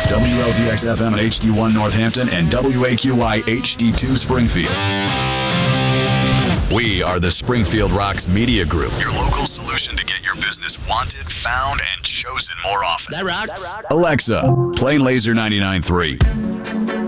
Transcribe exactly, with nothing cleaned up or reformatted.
W L Z X F M H D one Northampton and W A Q I H D two Springfield. We are the Springfield Rocks Media Group, your local solution to get your business wanted, found, and chosen more often. That rocks. Alexa, play Laser ninety-nine point three.